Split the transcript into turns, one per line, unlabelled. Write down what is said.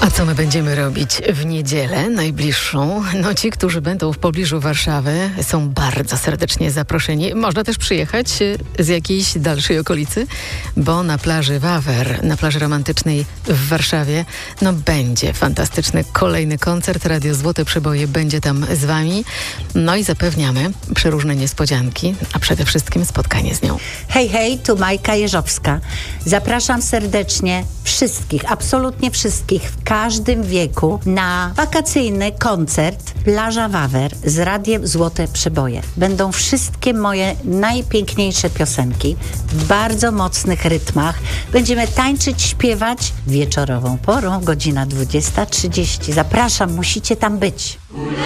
A co my będziemy robić w niedzielę najbliższą? No ci, którzy będą w pobliżu Warszawy, są bardzo serdecznie zaproszeni. Można też przyjechać z jakiejś dalszej okolicy, bo na plaży Wawer, na plaży romantycznej w Warszawie, no będzie fantastyczny kolejny koncert. Radio Złote Przeboje będzie tam z wami. No i zapewniamy przeróżne niespodzianki, a przede wszystkim spotkanie z nią.
Hej, hej, tu Majka Jeżowska. Zapraszam serdecznie wszystkich, absolutnie wszystkich, w każdym wieku na wakacyjny koncert Plaża Wawer z Radiem Złote Przeboje. Będą wszystkie moje najpiękniejsze piosenki w bardzo mocnych rytmach. Będziemy tańczyć, śpiewać wieczorową porą, godzina 20:30. Zapraszam, musicie tam być.